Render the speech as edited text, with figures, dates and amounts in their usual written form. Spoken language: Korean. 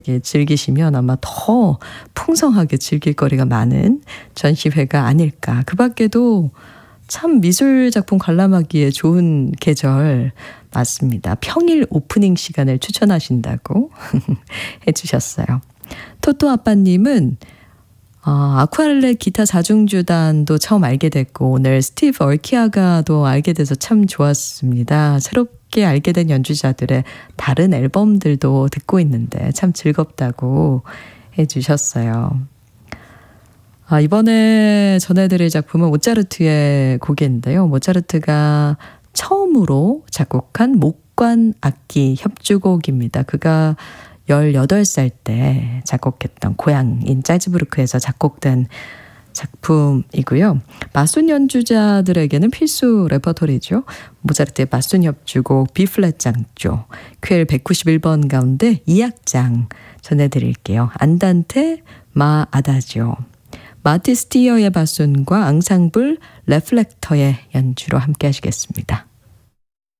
즐기시면 아마 더 풍성하게 즐길 거리가 많은 전시회가 아닐까. 그 밖에도 참 미술 작품 관람하기에 좋은 계절 맞습니다. 평일 오프닝 시간을 추천하신다고 해주셨어요. 토토 아빠님은 아쿠아렐레 기타 4중주단도 처음 알게 됐고 오늘 스티브 얼키아가도 알게 돼서 참 좋았습니다. 새롭게 알게 된 연주자들의 다른 앨범들도 듣고 있는데 참 즐겁다고 해주셨어요. 이번에 전해드릴 작품은 모차르트의 곡인데요. 모차르트가 처음으로 작곡한 목관 악기 협주곡입니다. 그가 18살 때 작곡했던 고향인 짜즈부르크에서 작곡된 작품이고요. 마순 연주자들에게는 필수 레퍼토리죠. 모차르트의 마순 협주곡 B플랫 장조 퀼 191번 가운데 2악장 전해드릴게요. 안단테 마 아다지오 마티 스티어의 바순과 앙상블 레플렉터의 연주로 함께 하시겠습니다.